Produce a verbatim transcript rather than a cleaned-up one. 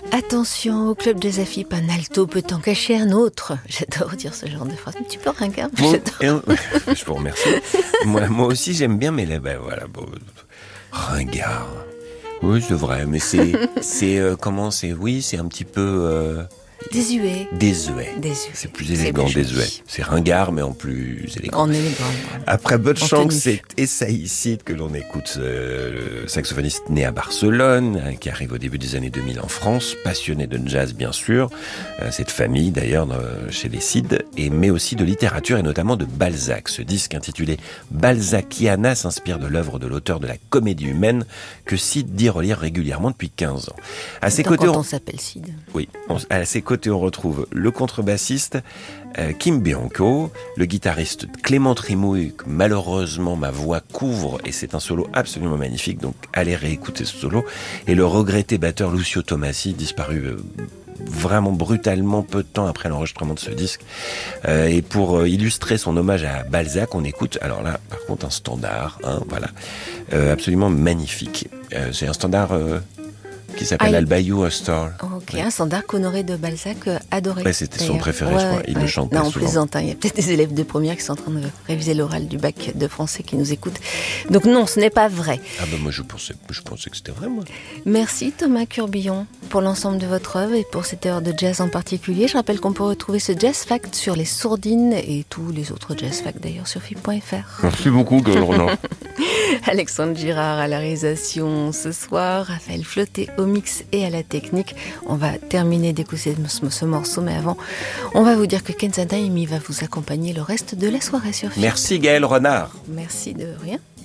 Attention, au club des Afip, un alto peut en cacher un autre. J'adore dire ce genre de phrase. Mais tu peux ringard, Bon, j'adore. et, je vous remercie. Moi, moi aussi, j'aime bien, mais là, ben voilà, bon, ringard. Oui, c'est vrai, mais c'est, c'est euh, comment, c'est, oui, c'est un petit peu euh, Désuet. désuet. Désuet. C'est plus élégant, plus désuet. joli. C'est ringard, mais en plus élégant. En élégant. Voilà. Après Bud En Shanks, tenue. c'est Essaïcide que l'on écoute, euh, le saxophoniste né à Barcelone, hein, qui arrive au début des années deux mille en France, passionné de jazz bien sûr, euh, cette famille d'ailleurs euh, chez les Cid, et, mais aussi de littérature et notamment de Balzac. Ce disque intitulé Balzaciana s'inspire de l'œuvre de l'auteur de la Comédie humaine que Cid dit relire régulièrement depuis quinze ans. À ses Tant côtés, quand on... on s'appelle Cid. Oui, on- à ses côtés, on retrouve le contrebassiste euh, Kim Bianco, le guitariste Clément Trimouille, que malheureusement ma voix couvre, et c'est un solo absolument magnifique, donc allez réécouter ce solo, et le regretté batteur Lucio Tomassi, disparu euh, vraiment brutalement peu de temps après l'enregistrement de ce disque. Euh, et pour euh, illustrer son hommage à Balzac, on écoute, alors là, par contre, un standard, hein, voilà, euh, absolument magnifique. Euh, c'est un standard... Euh, qui s'appelle Ah, I'll Buy You a Star. Ok, un standard qu'Honoré de Balzac euh, adorait. Ouais, c'était son d'ailleurs. préféré, je crois. Il le chantait Non, on souvent. plaisante. hein. Il y a peut-être des élèves de première qui sont en train de réviser l'oral du bac de français qui nous écoutent. Donc non, ce n'est pas vrai. Ah ben moi je pensais, je pensais que c'était vrai moi. Merci Thomas Curbillon pour l'ensemble de votre œuvre et pour cette heure de jazz en particulier. Je rappelle qu'on peut retrouver ce Jazz Fact sur les sourdines et tous les autres Jazz Facts d'ailleurs sur fib point f r. Merci beaucoup Gaël Renard. Alexandre Girard à la réalisation ce soir, Raphaël Flotté au mix et à la technique. On va terminer d'écouter ce, ce morceau, mais avant, on va vous dire que Kenza Daimi va vous accompagner le reste de la soirée sur fib. Merci Gaël Renard. Merci de rien.